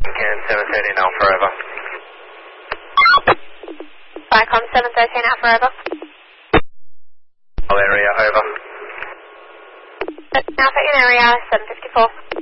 Again, 713 Alpha, over. Vicom 713 Alpha, over. All area, over. Alpha in area, 754.